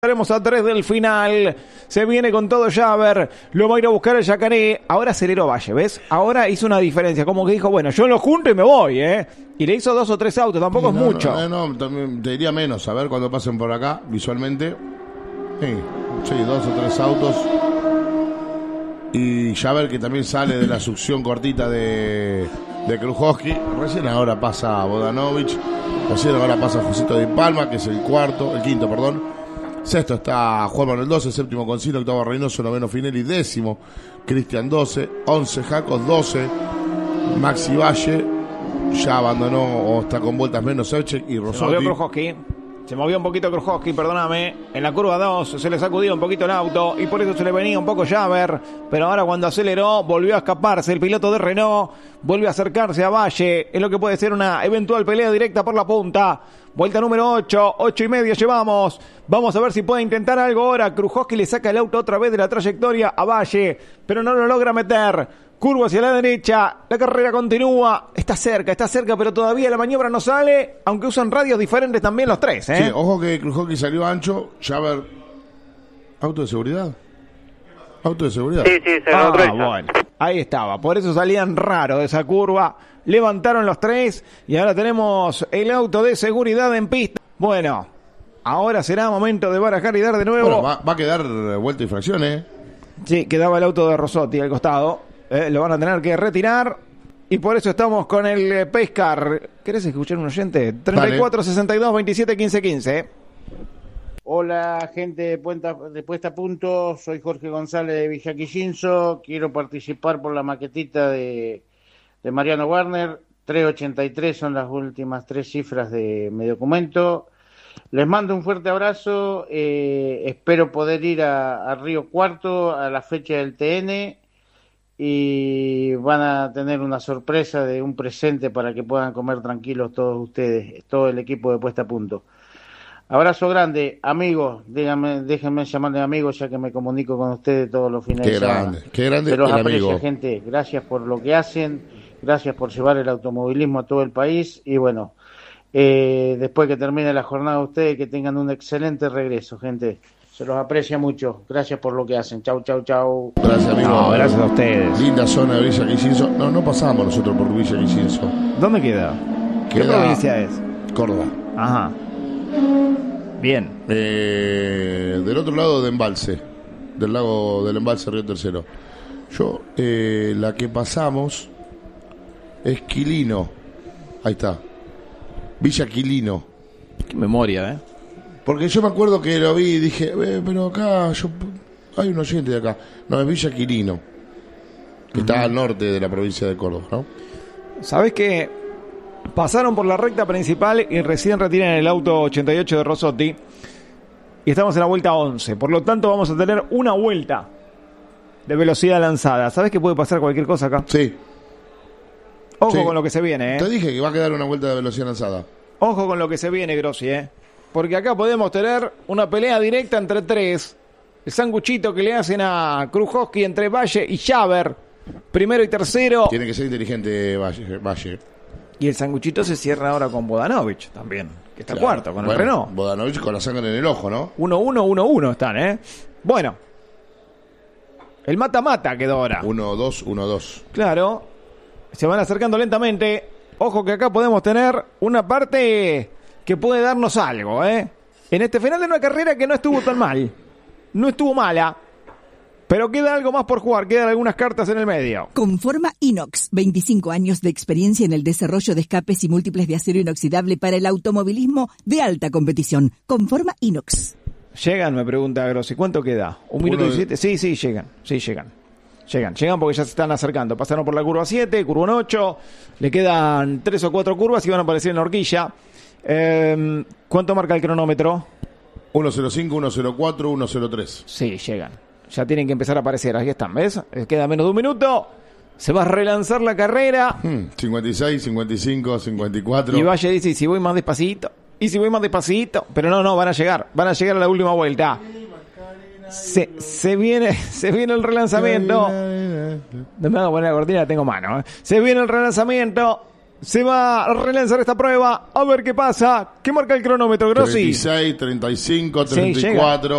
Estaremos a 3 del final. Se viene con todo Javer. Lo va a ir a buscar el Yacaré. Ahora aceleró Valle, ¿ves? Ahora hizo una diferencia. Como que dijo, bueno, yo lo junto y me voy, ¿eh? Y le hizo 2 o 3 autos. Tampoco es mucho. No, también te diría menos. A ver cuando pasen por acá, visualmente. Sí, 2 o 3 autos. Y Javer que también sale de la succión cortita de Krujowski. Recién ahora pasa Vodanovic. Recién ahora pasa Josito de Palma, que es el quinto, perdón. Sexto está Juan Manuel 12, séptimo Concino, octavo Reynoso, noveno Finelli, décimo Cristian 12, 11 Jacos, 12 Maxi Valle, ya abandonó o está con vueltas menos Sevchek y Rossotti. Se movió un poquito Krujowski, perdóname. En la curva 2 se le sacudió un poquito el auto y por eso se le venía un poco Javer. Pero ahora cuando aceleró volvió a escaparse. El piloto de Renault vuelve a acercarse a Valle. Es lo que puede ser una eventual pelea directa por la punta. Vuelta número 8, 8:30 llevamos. Vamos a ver si puede intentar algo ahora. Krujowski le saca el auto otra vez de la trayectoria a Valle, pero no lo logra meter. Curva hacia la derecha, la carrera continúa, está cerca, pero todavía la maniobra no sale, aunque usan radios diferentes también los tres, ¿eh? Sí, ojo que Krujowski salió ancho, Javer, ¿auto de seguridad? ¿Auto de seguridad? Sí, se lo bueno, ahí estaba, por eso salían raro de esa curva, levantaron los tres y ahora tenemos el auto de seguridad en pista. Bueno, ahora será momento de barajar y dar de nuevo. Bueno, va a quedar vuelta y fracción, ¿eh? Sí, quedaba el auto de Rossotti al costado. Lo van a tener que retirar y por eso estamos con el Pescar. ¿Querés escuchar un oyente? 34 62 27 15 15. Hola, gente de Puesta a Punto. Soy Jorge González de Villa Quillinzo. Quiero participar por la maquetita de Mariano Warner. 383 son las últimas 3 cifras de mi documento. Les mando un fuerte abrazo. Espero poder ir a Río Cuarto a la fecha del TN. Y van a tener una sorpresa de un presente para que puedan comer tranquilos todos ustedes, todo el equipo de Puesta a Punto. Abrazo grande, amigos, déjenme llamarle amigos ya que me comunico con ustedes todos los fines de semana. Qué grande Se los el aprecio, amigo. gente, gracias por lo que hacen, gracias por llevar el automovilismo a todo el país y bueno, después que termine la jornada de ustedes, que tengan un excelente regreso, gente. Se los aprecia mucho. Gracias por lo que hacen. Chau. Gracias, amigo. No, gracias a ustedes. Linda zona de Villa Quillinzo. No pasamos nosotros por Villa Quillinzo. ¿Dónde queda? ¿Qué provincia es? Córdoba. Ajá. Bien. Del otro lado de Embalse. Del lago del Embalse Río Tercero. La que pasamos es Quilino. Ahí está. Villa Quilino. Qué memoria, ¿eh? Porque yo me acuerdo que lo vi y dije, pero acá hay un oyente de acá. No, es Villa Quilino, que está al norte de la provincia de Córdoba, ¿no? ¿Sabés qué? Pasaron por la recta principal y recién retiran el auto 88 de Rossotti. Y estamos en la vuelta 11. Por lo tanto, vamos a tener una vuelta de velocidad lanzada. ¿Sabés que puede pasar cualquier cosa acá? Sí. Ojo Sí. con lo que se viene, ¿eh? Te dije que va a quedar una vuelta de velocidad lanzada. Ojo con lo que se viene, Grossi, ¿eh? Porque acá podemos tener una pelea directa entre tres. El sanguchito que le hacen a Krujowski entre Valle y Javer. Primero y tercero. Tiene que ser inteligente Valle. Y el sanguchito se cierra ahora con Vodanovic también. Que está Claro. cuarto con el Bueno, Renault. Vodanovic con la sangre en el ojo, ¿no? 1-1 están, ¿eh? Bueno. El mata-mata quedó ahora. 1-2. Claro. Se van acercando lentamente. Ojo que acá podemos tener una parte que puede darnos algo, ¿eh? En este final de una carrera que no estuvo tan mal. No estuvo mala. Pero queda algo más por jugar. Quedan algunas cartas en el medio. Conforma Inox. 25 años de experiencia en el desarrollo de escapes y múltiples de acero inoxidable para el automovilismo de alta competición. Conforma Inox. Llegan, me pregunta Grossi. ¿Cuánto queda? ¿1 minuto y 7? Sí, llegan. Llegan porque ya se están acercando. Pasaron por la curva 7, curva 8. Le quedan 3 o 4 curvas y van a aparecer en la horquilla. ¿Cuánto marca el cronómetro? 1.05, 1.04, 1.03. Sí, llegan. Ya tienen que empezar a aparecer. Aquí están, ¿ves? Queda menos de 1 minuto. Se va a relanzar la carrera. 56, 55, 54. Y Valle dice, ¿y si voy más despacito? Pero no, van a llegar a la última vuelta. Se viene el relanzamiento. No me hago poner la cortina, tengo mano. Se viene el relanzamiento. Se va a relanzar esta prueba. A ver qué pasa. ¿Qué marca el cronómetro, Grossi? 36, 35, Sí, 34.